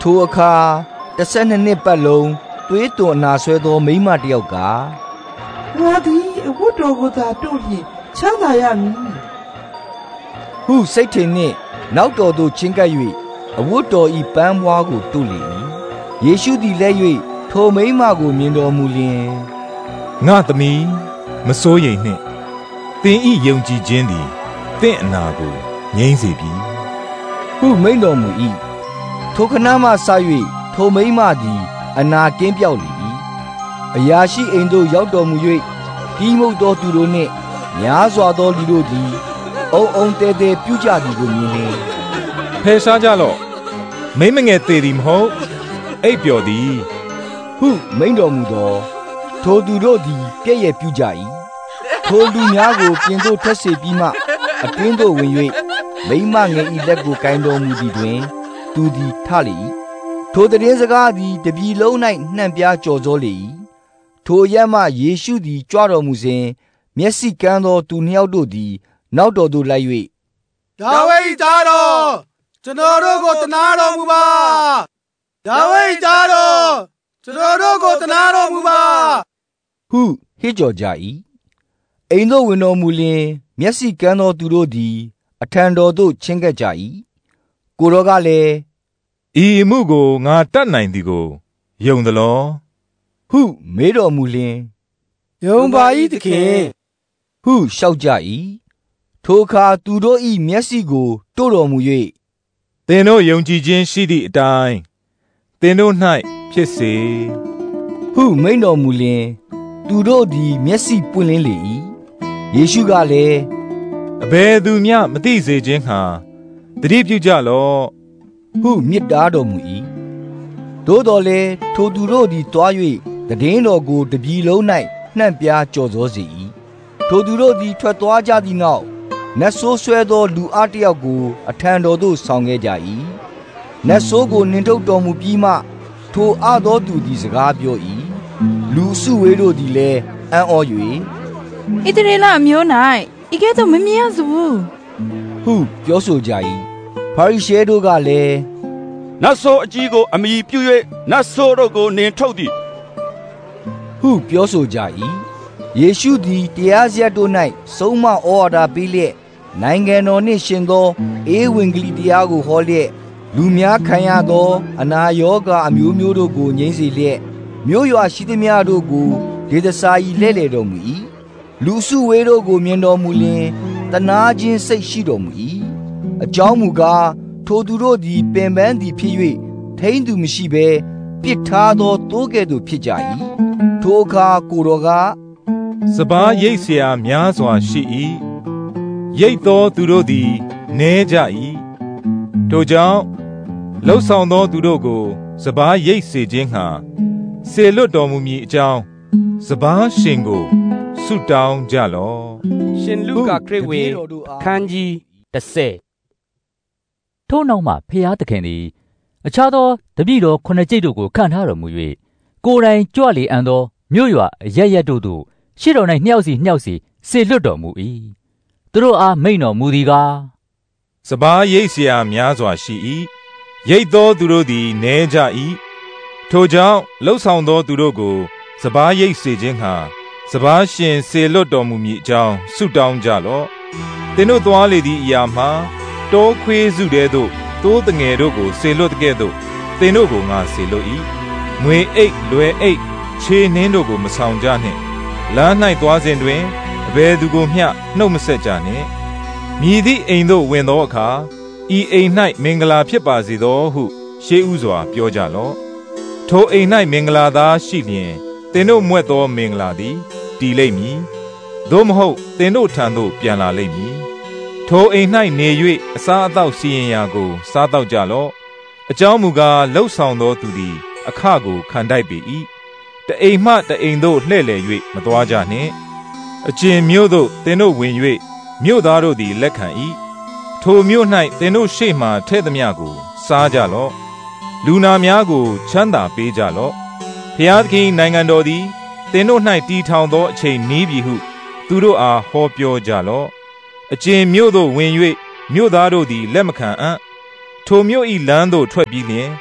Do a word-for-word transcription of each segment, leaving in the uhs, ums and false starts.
ထိုအခါတစ်ဆက်နှစ်နှစ်ပတ်လုံးသွေးသွန်အနာဆွဲသောမိန်းမတစ်ယောက်ကငါသည်အဝတ်တော်ကိုသာတို့ဖြင့်ချမ်းသာရမည်ဟုစိတ်ထင်နှင့်နောက်တော်သို့ချဉ်ကပ်၍အဝတ်တော်ဤပန်းပွားကိုတို့လေ၏ယေရှုသည်လည်း၍ထိုမိန်းမကိုမြင်တော်မူလျင်ငါသမီးမစိုးရိမ်နှင့်သင်ဤယုံကြည်ခြင်းသည်သင်အနာကိုငြိမ်းစေပြီဟုမိန့်တော်မူ၏ထိုခဏမှစ၍ထိုမိန်းမသည်အနာကင်းပြောက်လေ၏အရာရှိအိမ်သို့ရောက်တော်မူ၍ဒီမုတ်သောသူတို့နှင့်များစွာသောလူတို့သည်အုံအုံတဲတဲပြုကြသည်ကိုမြင်လျင်ဖယ်ရှားကြလော့မိမငယ်သေးသည်မဟုတ်အိပ်ပျော်သည်ဟုမိန့်တော်မူသောထိုသူတို့သည်ပြည့်ရပြုကြ၏ထိုလူများကိုပြင်သို့ထွက်စေပြီးမှအတွင်းသို့ဝင်၍မိမငယ်၏လက်ကိုကင်တော်မူသည်တွင်သူသည်ထလေ၏ထိုသတင်းစကားသည်တပြည်လုံး၌နှံ့ပြားကြော်ကြောလေ၏ထိုအရပ်မှယေရှုသည်ကြွတော်မူစဉ်မျက်စိကန်းသောသူနှစ်ယောက်တို့သည်နောက်တော်သို့လိုက်၍ဒါဝိဒ်သားတော်ကျွန်တော်တို့ကိုတနာတော်မူပါဒါဝိဒ်သားတော်ကျွန်တော်တို့ကိုတနာတော်မူပါဟုဟစ်ကြော်ကြ၏အိမ်သို့ဝင်တော်မူလျင်မျက်စိကန်းသောသူတို့သည်အထံတော်သို့ချဉ်ကပ်ကြ၏ကိုတော်ကလည်းဤအမှုကိုငါတတ်နိုင်သည်ကိုယုံသလောဟုမေးတော်မူလျင်ယုံပါ၏သခင်ဟုလျှောက်ကြ၏ထိုအခါသူတို့၏မျက်စိကိုတို့တော်မူ၍သင်တို့ယုံကြည်ခြင်းရှိသည့်အတိုင်းသင်တို့၌ဖြစ်စေဟုမိန့်တော်မူလျင်သူတို့သည်မျက်စိပွင့်လင်းလေ၏ယေရှုကလည်းအဘယ်သူမျှမသိစေခြင်းဟာသတိပြုကြလော့ဟုမြစ်တားတော်မူ၏သို့တော်လည်းထိုသူတို့သည်တွား၍တည်င်းတော်ကိုတပြည်လုံး၌နှံ့ပြားကြော်စောစေ၏ထိုသူတို့သည်ထွက်သွားကြသည့်နောက်နတ်ဆိုးဆွဲသောလူအားတစ်ယောက်ကိုအထံတော်သို့ဆောင်ခဲ့ကြ၏နတ်ဆိုးကိုနှင်ထုတ်တော်မူပြီးမှထိုအသောသူသည်စကားပြော၏လူစုဝေးတို့သည်လည်းအံ့ဩ၍ဣသရေလအမျိုး၌ဤကဲ့သို့မမြင်ရစုဟုပြောဆိုကြ၏ဖာရိရှဲတို့ကလည်းနတ်ဆိုးအကြီးကိုအမိပြု၍နတ်ဆိုးတို့ကိုနှင်ထုတ်သည်ဟုပြောဆိုကြ၏ယေရှုသည်တရားစရပ်တို့၌ဆုံးမဩဝါဒပေးလျက်နိုင်ငံတော်နှင့်ရှင်သောဧဝံဂေလိတရားကိုဟောလျက်လူများခံရသောအနာရောဂါအမျိုးမျိုးတို့ကိုငြိမ်းစေလျက်မြို့ရွာရှိသမျှတို့ကိုဒေသစာ၏လဲ့လေတော်မူ၏လူစုဝေးတို့ကိုမြင်တော်မူလျင်တနာခြင်းစိတ်ရှိတော်မူ၏အကြောင်းမူကားထိုသူတို့သည်ပင်ပန်းသည်ဖြစ်၍ထိန်းသူမရှိဘဲပြစ်ထားသောတိုးကဲ့သို့ဖြစ်ကြ၏ထိုအခါကိုတော်ကစပါးရိတ်เสียများစွာရှိ၏ရိတ်သောသူတို့သည်နည်းကြ၏ထိုကြောင့်လှုပ်ဆောင်သောသူတို့ကိုစပါးရိတ်စေခြင်းဟာစေလွတ်တော်မူမည်အကြောင်းစပါးရှင်ကိုဆုတောင်းကြလော့ရှင်လုကာခရစ်ဝင်ခန်းကြီးတစ်ဆယ်ထို့နောက်မှဖျားသခင်သည်အခြားသောတပည့်တော်ခုနှစ်ကျိပ်တို့ကိုခန့်ထားတော်မူ၍ကိုယ်တိုင်ကြွလေအံ့သောမြို့ရွာအရပ်ရပ်တို့သို့ရှေ့တော်၌နှစ်ယောက်စီနှစ်ယောက်စီစေလွတ်တော်မူ၏သူတို့အားမိန့်တော်မူသည်ကားစပါးရိတ်เสียများစွာရှိ၏ရိတ်သောသူတို့သည်နည်းကြ၏ထိုကြောင့်လှုပ်ဆောင်သောသူတို့ကိုစပါးရိတ်စေခြင်းဟာစပါးရှင်စေလွတ်တော်မူမည်အကြောင်းဆုတောင်းကြလော့သင်တို့သွားလေသည့်အရာမှာတောခွေးစုတဲသို့တိုးတငယ်တို့ကိုစေလွတ်တဲ့ကဲ့သို့သင်တို့ကိုငါစေလွတ်၏ငွေအိတ်လွယ်အိတ်ခြေနှင်းတို့ကိုမဆောင်ကြနှင့်လမ်း၌သွားစဉ်တွင်အဘယ်သူကိုမျှနှုတ်မဆက်ကြနှင့်မြည်သည့်အိမ်သို့ဝင်သောအခါဤအိမ်၌မင်္ဂလာဖြစ်ပါစေသောဟုရှေးဥစွာပြောကြလော့ထိုအိမ်၌မင်္ဂလာသာရှိလျင်သင်တို့မွဲ့သောမင်္ဂလာသည်တည်လိမ့်မည်သို့မဟုတ်သင်တို့ထံသို့ပြန်လာလိမ့်မည်ထိုအိမ်၌နေ၍အစားအသောက်စီရင်ရာကိုစားတော့ကြလော့အကြောင်းမူကားလှုပ်ဆောင်သောသူသည်အခကိုခံတိုက်ပေ၏တအိမ်မှတအိမ်သို့လှည့်လည်၍မသွားကြနှင့်အကျဉ်မြို့သို့သင်တို့ဝင်၍မြို့သားတို့သည်လက်ခံ၏ထိုမြို့၌သင်တို့ရှေ့မှထဲ့သမျှကိုစားကြလော့လူနာများကိုချမ်းသာပေးကြလော့ဖျားသခင်နိုင်ငံတော်သည်သင်တို့၌တည်ထောင်သောအချိန်နီးပြီဟုသူတို့အားဟောပြောကြလော့အကျဉ်မြို့သို့ဝင်၍မြို့သားတို့သည်လက်မခံအံ့ထိုမြို့၏လမ်းသို့ထွက်ပြီးလျှင်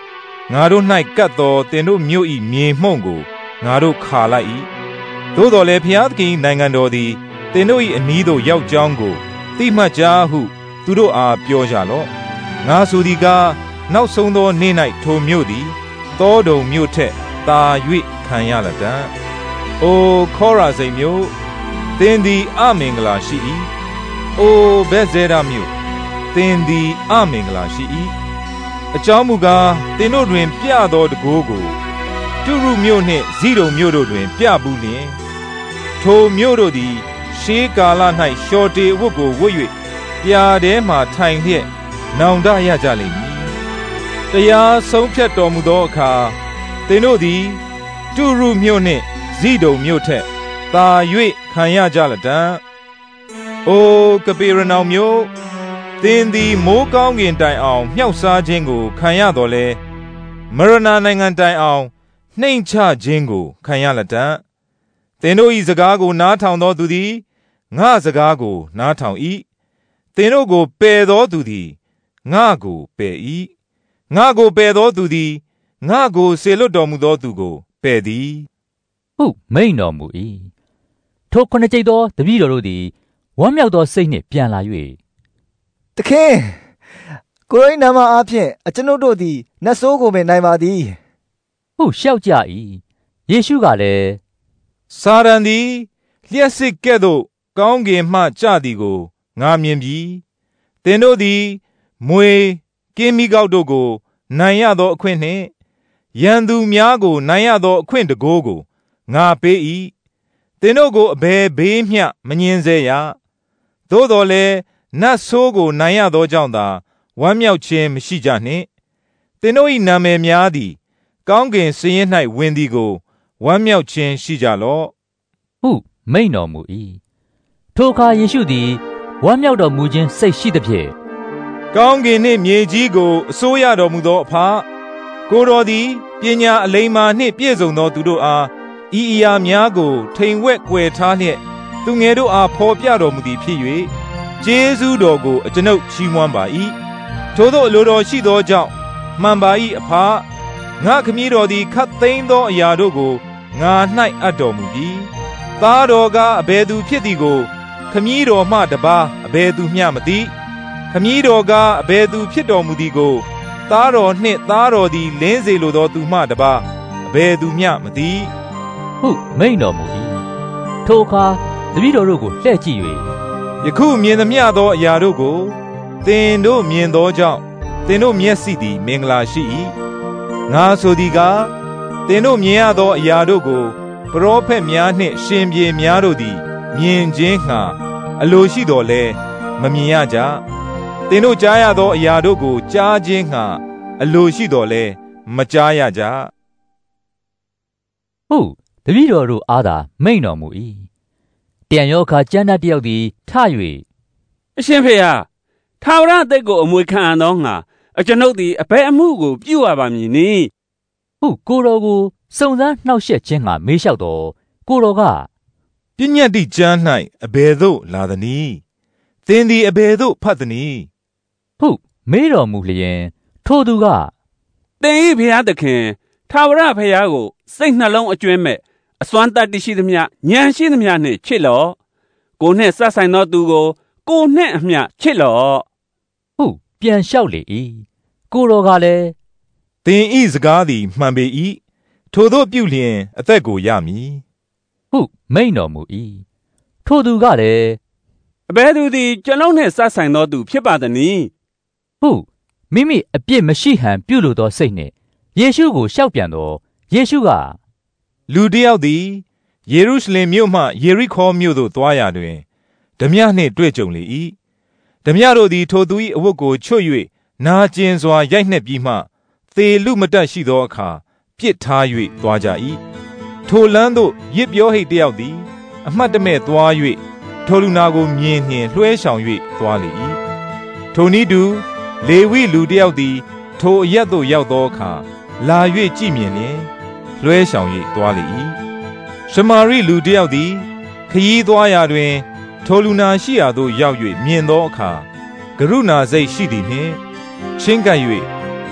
ငါတို့၌ကပ်သောသင်တို့မြို့၏မြေမှုန့်ကိုငါတို့ခါလိုက်၏သို့တော်လည်းဖျားသခင်နိုင်ငံတော်သည်သင်တို့၏အနီးသို့ရောက်ကြောင်းကိုသိမှတ်ကြဟုသူတို့အားပြောကြလော့ငါဆိုသည်ကားနောက်ဆုံးသောနေ့၌ထိုမြို့သည်သောဒုံမြို့ထက်သာ၍ခံရလတံ့အိုခေါရာဇိန်မြို့သင်သည်အမင်္ဂလာရှိ၏အိုဗက်ဇဲဒမြို့သင်သည်အမင်္ဂလာရှိ၏အကြောင်းမူကားသင်တို့တွင်ပြသောတကိုးကိုတုရုမြို့နှင့်ဇိဒုန်မြို့တို့တွင်ပြပူးလျင်ထိုမြို့တို့သည်ရှေးကာလ၌လျှော်တေအဝတ်ကိုဝတ်၍ပြာထဲမှထိုင်လျက်နောင်တရကြလိမ့်မည်တရားဆုံးဖြတ်တော်မူသောအခါသင်တို့သည်တုရုမြို့နှင့်ဇိဒုန်မြို့ထက်သာ၍ခံရကြလတံ့အိုကပေရနောင်မြို့သင်သည်မိုးကောင်းကင်တိုင်အောင်မြှောက်စားခြင်းကိုခံရတော်လဲမရဏနိုင်ငံတိုင်အောင်နှိမ်ချခြင်းကိုခံရလတံ့သင်တို့၏စကားကိုနားထောင်သောသူသည်ငါစကားကိုနားထောင်၏သင်တို့ကိုပယ်သောသူသည်ငါကိုပယ်၏ငါကိုပယ်သောသူသည်ငါကိုဆေလွတ်တော်မူသောသူကိုပယ်သည်ဟုမိန်တော်မူ၏ထိုခုနှစ်ကျိပ်သောတပည့်တော်တို့သည်ဝမ်းမြောက်သောစိတ်နှင့်ပြန်လာ၍သခင်ကိုရိနာမအားဖြင့်အကျွန်ုပ်တို့သည်နတ်ဆိုးကိုပင်နိုင်ပါသည်ဟုလျှောက်ကြ၏ယေရှုကလည်းစာရန်သည်လျှက်စစ်ကဲ့သို့ကောင်းကင်မှကျသည်ကိုငါမြင်ပြီသင်တို့သည်မွေကင်းမိကောက်တို့ကိုနိုင်ရသောအခွင့်နှင့်ရန်သူများကိုနိုင်ရသောအခွင့်တကိုးကိုငါပေး၏သင်တို့ကိုအဘယ်ဘေးမျှမငြင်းစေရသို့တော်လည်းနတ်ဆိုးကိုနိုင်ရသောကြောင့်သာဝမ်းမြောက်ခြင်းမရှိကြနှင့်သင်တို့၏နာမည်များသည်ကောင်းကင်စာရင်း၌ဝင်သည်ကိုဝမ်းမြောက်ခြင်းရှိကြလော့ဟုမိန်တော်မူ၏ထိုအခါယေရှုသည်ဝမ်းမြောက်တော်မူခြင်းစိတ်ရှိသဖြင့်ကောင်းကင်နှင့်မြေကြီးကိုအစိုးရတော်မူသောအဖကိုတော်သည်ပညာအလိမ္မာနှင့်ပြည့်စုံသောသူတို့အားဤအရာများကိုထိန်ဝက်ကွယ်ထားလျက်သူငယ်တို့အားဖော်ပြတော်မူသည်ဖြစ်၍ကျေးဇူးတော်ကိုအကျွန်ုပ်ချီးမွမ်းပါ၏ထိုသို့အလိုတော်ရှိသောကြောင့်မှန်ပါ၏အဖငါခမည်းတော်သည်ခတ်သိမ်းသောအရာတို့ကိုငါ၌အပ်တော်မူပြီးသားတော်ကအဘယ်သူဖြစ်သည်ကိုခမည်းတော်မှတပါးအဘယ်သူမျှမသိခမည်းတော်ကအဘယ်သူဖြစ်တော်မူသည်ကိုသားတော်နှင့်သားတော်သည်လင်းစေလိုသောသူမှတပါးအဘယ်သူမျှမသိဟုမိန်တော်မူ၏ထိုအခါတပည့်တော်တို့ကိုလှည့်ကြည့်၍ယခုမြင်သမျှသောအရာတို့ကိုသင်တို့မြင်သောကြောင့်သင်တို့မျက်စိသည်မင်္ဂလာရှိ၏ငါဆိုသည်ကားသင်တို့မြင်ရသောအရာတို့ကိုပရောဖက်များနှင့်ရှင်ဘုရင်များတို့သည်မြင်ခြင်းငှာအလိုရှိတော်လဲမမြင်ရကြသင်တို့ကြားရသောအရာတို့ကိုကြားခြင်းငှာအလိုရှိတော်လဲမကြားရကြဟုတပည့်တော်တို့အားသာမိန်တော်မူ၏တန်ရောအခါကျမ်းသားတယောက်သည်ထ၍အရှင်ဖေဟာထာဝရအသက်ကိုအမွေခံအပ်သောငါအကျွန်ုပ်သည်အဘယ်အမှုကိုပြုရပါမည်နည်းဟုကိုတော်ကိုစုံစမ်းနှောက်ယှက်ခြင်းငှာမေးလျှောက်တော်ကိုတော်ကပညတ္တိကျမ်း၌အဘယ်သို့လာသနည်းသင်သည်အဘယ်သို့ဖတ်သနည်းဟုမေးတော်မူလျင်ထိုသူကသင်၏ဘုရားသခင်ထာဝရဘုရားကိုစိတ်နှလုံးအကျွမ်းမဲ့အစွမ်းတတ္တိရှိသမျှဉာဏ်ရှိသမျှနှင့်ချစ်လော့ကိုနှင့်ဆက်ဆိုင်သောသူကိုကိုနှင့်အမျှချစ်လော့ဟုပြန်လျှောက်လေ၏ကိုတော်ကလည်းသင်ဤစကားသည်မှန်ပေ၏ထိုသို့ပြုလျင်အသက်ကိုရမည်ဟုမိန်တော်မူ၏ထိုသူကလည်းအဘယ်သူသည်ကျွန်ုပ်နှင့်ဆက်ဆိုင်သောသူဖြစ်ပါသနည်းဟုမိမိအပြစ်မရှိဟန်ပြုလိုသောစိတ်နှင့်ယေရှုကိုလျှောက်ပြန်တော်ယေရှုကလူတစ်ယောက်သည်ယေရုရှလင်မြို့မှယေရိခေါမြို့သို့သွားရာတွင်ဓမြနှင့်တွေ့ကြုံလေ၏ဓမြတို့သည်ထိုသူ၏အဝတ်ကိုချွတ်၍နာကျင်စွာရိုက်နှက်ပြီးမှသေလူမတတ်ရှိသောအခါပြစ်ထား၍သွားကြ၏ထိုလမ်းသို့ရစ်ပြောဟိတ်တစ်ယောက်သည်အမှတ်တမဲ့သွား၍ထိုလူနာကိုမြင်နှင်လွှဲဆောင်၍သွားလေ၏ထိုနည်းတူလေဝိလူတစ်ယောက်သည်ထိုအရက်သို့ရောက်သောအခါလာ၍ကြည့်မြင်လျင်လွှဲဆောင်၍သွားလေ၏ရှမာရိလူတစ်ယောက်သည်ခရီးသွားရာတွင်ထိုလူနာရှိရာသို့ရောက်၍မြင်သောအခါကရုဏာစိတ်ရှိသည်နှင့်ချင်းကပ်၍သူ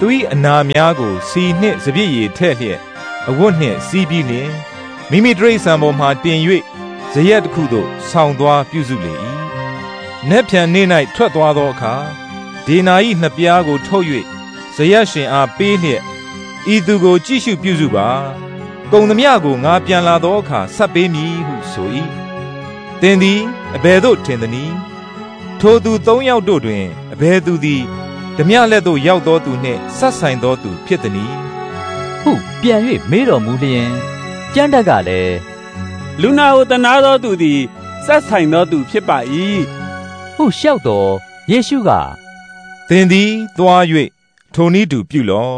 သူ၏အနာများကိုစီနှင့်စပြည့်ရည်ထည့်လျက်အဝတ်နှင့်စီးပြီးလျင်မိမိတိရစ္ဆာန်ပေါ်မှတင်၍ဇရက်တစ်ခုသို့ဆောင်သွားပြုစုလေ၏နက်ဖြန်နေ့၌ထွက်သွားသောအခါဒေနာ၏နှစ်ပြားကိုထုတ်၍ဇရက်ရှင်အားပေးလျက်ဤသူကိုကြည့်ရှုပြုစုပါကုန်သမျှကိုငါပြန်လာသောအခါဆက်ပေးမည်ဟုဆို၏သင်သည်အဘယ်သို့ထင်သနည်းထိုသူသုံးယောက်တို့တွင်အဘယ်သူသည်ဓမြလက်သို့ရောက်သောသူနှင့်ဆက်ဆိုင်သောသူဖြစ်သနည်းဟုပြန်၍မေးတော်မူလျင်ကျမ်းတတ်ကလည်းလူနာကိုတနာသောသူသည်ဆက်ဆိုင်သောသူဖြစ်ပါ၏ဟုလျှောက်တော်ယေရှုကသင်သည်သွား၍ထိုနည်းတူပြုလော့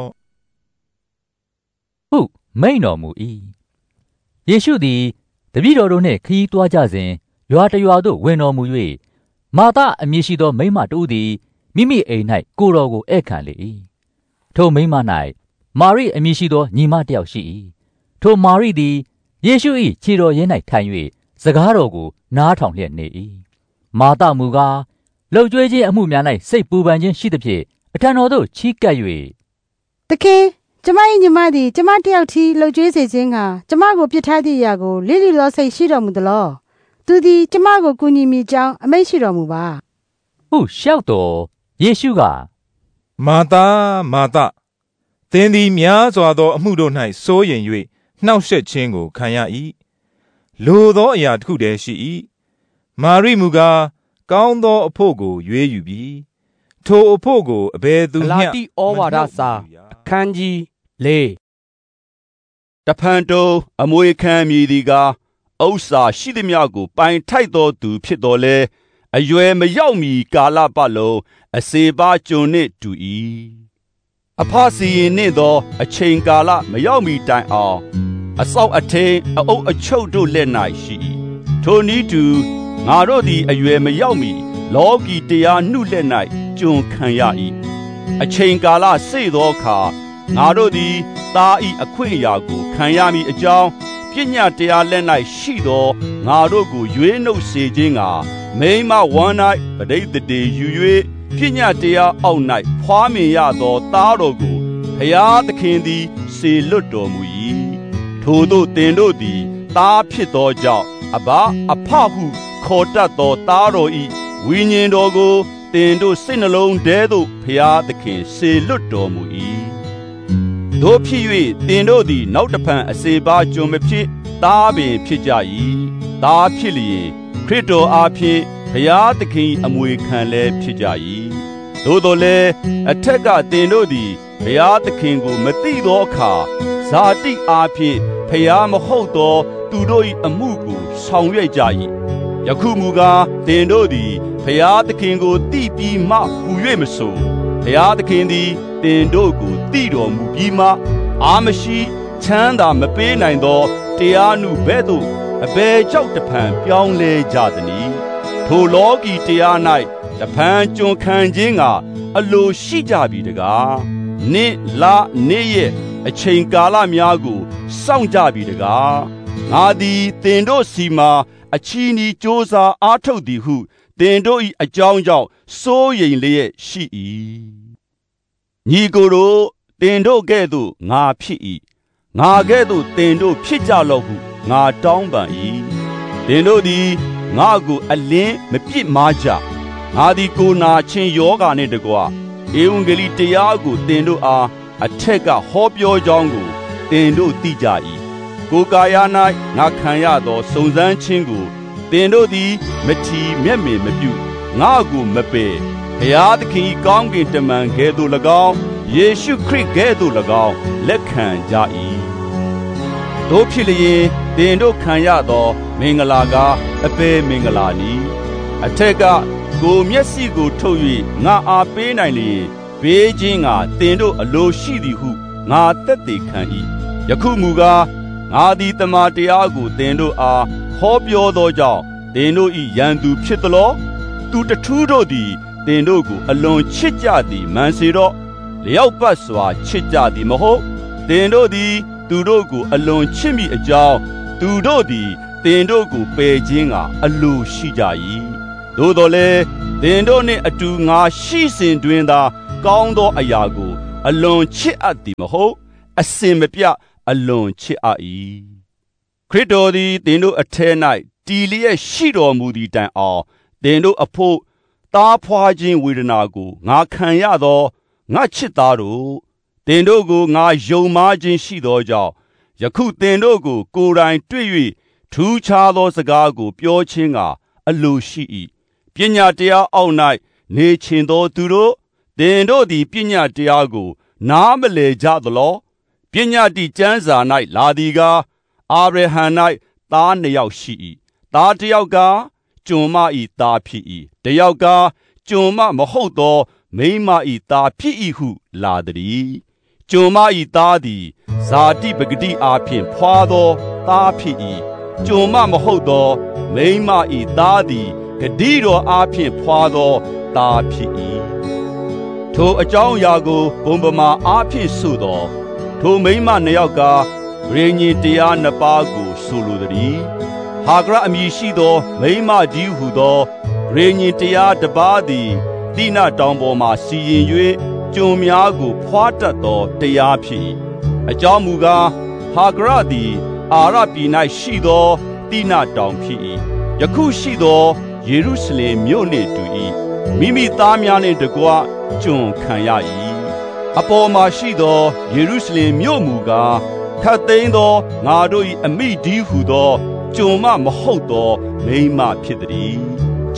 ဟုမိန့်တော်မူ၏ယေရှုသည်တပည့်တော်တို့နှင့်ခရီးသွားကြစဉ်ရွာတရွာသို့ဝင်တော်မူ၍မာသအမည်ရှိသောမိန်းမတူသည်မိမိအိမ်၌ကိုယ်တော်ကိုဧည့်ခံလေ၏ထိုမိန်းမ၌မာရိအမည်ရှိသောညီမတစ်ယောက်ရှိ၏ထိုမာရိသည်ယေရှု၏ခြေတော်ရင်း၌ထိုင်၍စကားတော်ကိုနားထောင်လျက်နေ၏မာသမူကားလှုပ်ကြွေးခြင်းအမှုများ၌စိတ်ပူပန်ခြင်းရှိသဖြင့်အထံတော်သို့ချီးကပ်၍သခင်ကျမ၏ညီမသည်ကျမတယောက်ထီလှုပ်ကြွေးစေခြင်းကကျမကိုပြစ်ထားသည့်အရာကိုလိလိလောစိတ်ရှိတော်မူသလောသူသည်ကျမကိုကူညီမိကြောင်းအမိန့်ရှိတော်မူပါဟုလျှောက်တော်ယေရှုကမာသာမာသသင်သည်များစွာသောအမှုတို့၌စိုးရိမ်၍နှောက်ယှက်ခြင်းကိုခံရ၏လိုသောအရာတစ်ခုတည်းရှိ၏မာရိမူကားကောင်းသောအဖို့ကိုရွေးယူပြီးထိုအဖို့ကိုအဘယ်သူမျှဂလာတိဩဝါဒစာအခန်းကြီးလေးတဖန်တုံအမွေခံမည်သည်ကားဥစ္စာရှိသည်များကိုပိုင်ထိုက်သောသူဖြစ်တော်လဲအရွယ်မရောက်မီကာလပတ်လုံးအစေပါကျွန်နှင့်တူ၏အဖစီရင်နှင့်သောအချိန်ကာလမရောက်မီတိုင်အောင်အစောက်အထင်းအအုပ်အချုပ်တို့လက်၌ရှိ၏ထိုနည်းတူငါတို့သည်အရွယ်မရောက်မီလောကီတရားနှုလက်၌ကျွန်ခံရ၏အချိန်ကာလစေ့သောအခါငါတို့သည်သား၏အခွင့်အရာကိုခံရမည်အကြောင်းပညာတရားလက်၌ရှိသောငါတို့ကိုရွေးနှုတ်စေခြင်းကမိမဝမ်း၌ပဋိသန္ဓေယူ၍ပညာတရားအောက်၌ဖွားမြင်ရသောသားတော်ကိုဘုရားသခင်သည်စေလွတ်တော်မူ၏ထို့သောသင်တို့သည်သားဖြစ်သောကြောင့်အဘအဖဟုခေါ်တတ်သောသားတော်၏ဝိညာဉ်တော်ကိုသင်တို့စိတ်နှလုံးထဲသို့ဘုရားသခင်စေလွတ်တော်မူ၏တို့ဖြစ်၍သင်တို့သည်နောက်တဖန်အစေပါကျွန်မဖြစ်သားပင်ဖြစ်ကြ၏သားဖြစ်လျင်ခရစ်တော်အားဖြင့်ဘုရားသခင်အမွေခံလည်းဖြစ်ကြ၏သို့တော်လည်းအထက်ကသင်တို့သည်ဘုရားသခင်ကိုမသိသောအခါဇာတိအားဖြင့်ဘုရားမဟုတ်သောသူတို့၏အမှုကိုဆောင်ရွက်ကြ၏ယခုမူကားသင်တို့သည်ဘုရားသခင်ကိုသိပြီးမှဟူ၍မဆိုဘုရားသခင်သည်သင်တို့ကိုသိတော်မူပြီးမှအာမရှိချမ်းသာမပေးနိုင်သောတရားနုဘဲ့သို့အဘယ်ကြောင့်တဖန်ပြောင်းလဲကြသနည်းထိုလောကီတရား၌တဖန်ကျွန်ခံခြင်းကအလိုရှိကြပြီတကားနေ့လနေ့ရက်အချိန်ကာလများကိုစောင့်ကြပြီတကားငါသည်သင်တို့စီမှာအချီးနီးကြိုးစားအားထုတ်သည်ဟုသင်တို့၏အကြောင်းကြောင့်စိုးရိမ်လျက်ရှိ၏ညီကိုတို့သင်တို့ကဲ့သို့ငါဖြစ်၏ငါကဲ့သို့သင်တို့ဖြစ်ကြလော့ဟုငါတောင်းပန်၏သင်တို့သည်ငါကိုအလင်းမပြစ်မှားကြငါသည်ကိုနာချင်းယောဂာနှင့်တကွဧဝံဂေလိတရားကိုသင်တို့အားအထက်ကဟောပြောကြောင်းကိုသင်တို့သိကြ၏ကိုယ်ကာယ၌ငါခံရသောစုံစမ်းခြင်းကိုသင်တို့သည်မထီမဲ့မင်မပြုငါကိုမပယ်ဘုရားသခင်ကောင်းကင်တမန်ကဲ့သို့၎င်းယေရှုခရစ်ကဲ့သို့၎င်းလက်ခံကြ၏တို့ဖြစ်လျင်သင်တို့ခံရသောမင်္ဂလာကအပေမင်္ဂလာနီအထက်ကကိုမျက်စိကိုထုတ်၍ငါအားပေးနိုင်လျင်ဘေးခြင်းကသင်တို့အလိုရှိသည်ဟုငါသက်သေခံ၏ယခုမူကားငါသည်တမန်တရားကိုသင်တို့အားဟောပြောသောကြောင့်သင်တို့၏ရန်သူဖြစ်သလောသူတထူးတို့သည်သင်တို့ကိုအလွန်ချစ်ကြသည်မှန်စေတော့လျောက်ပတ်စွာချစ်ကြသည်မဟုတ်သင်တို့သည်သူတို့ကိုအလွန်ချစ်မိအကြောင်းသူတို့သည်သင်တို့ကိုပယ်ခြင်းကအလိုရှိကြ၏သို့တော်လည်းသင်တို့နှင့်အတူငါရှိစဉ်တွင်သာကောင်းသောအရာကိုအလွန်ချစ်အပ်သည်မဟုတ်အစင်မပြအလွန်ချစ်အပ်၏ခရစ်တော်သည်သင်တို့အထဲ၌တည်လျက်ရှိတော်မူသည့်တိုင်အောင်သင်တို့အဖို့သားဖွာခြင်းဝေဒနာကိုငါခံရသောငါချစ်သားတို့သင်တို့ကိုငါယုံမှားခြင်းရှိသောကြောင့်ယခုသင်တို့ကိုကိုယ်တိုင်တွေ့၍ထူးခြားသောစကားကိုပြောခြင်းကအလိုရှိ၏ပညာတရားအောက်၌နေချင်သောသူတို့သင်တို့သည်ပညာတရားကိုနားမလည်ကြသလောပညာတိကျမ်းစာ၌လာသည်ကားအာဗြဟံ၌သားနှစ်ယောက်ရှိ၏သားတစ်ယောက်ကကျွန်မ၏သားဖြစ်၏တစ်ယောက်ကကျွန်မမဟုတ်သောမိန်းမ၏သားဖြစ်၏ဟုလာသည်ကျွန်မ၏သားသည်ဇာတိပဂတိအားဖြင့်ဖွာသောသားဖြစ်၏ကျွန်မမဟုတ်သောမိန်းမ၏သားသည်ဂတိတော်အားဖြင့်ဖွာသောသားဖြစ်၏ထိုအကြောင်းအရာကိုဘုံပမာအားဖြင့်ဆိုသောထိုမိန်းမနှစ်ယောက်ကဗြေညင်တရားနှစ်ပါးကိုဆိုလိုသည်ဟာဂရအမည်ရှိသောမိန်းမကြီးဟုသောဗြေညင်တရားတစ်ပါးသည်တိနတောင်ပေါ်မှစီရင်၍ကျွန်များကိုဖွာတတ်သောတရားဖြစ်၏အကြောင်းမူကားဟာဂရသည်အာရပြည်၌ရှိသောတိနတောင်ဖြစ်၏ယခုရှိသောယေရုရှလင်မြို့နှင့်တူ၏မိမိသားများနှင့်တကွကျွန်ခံရ၏အပေါ်မှာရှိသောယေရုရှလင်မြို့မူကားခတ်သိမ်းသောငါတို့၏အမိဒီဟုသောကျွန်မမဟုတ်သောမိန်းမဖြစ်သည်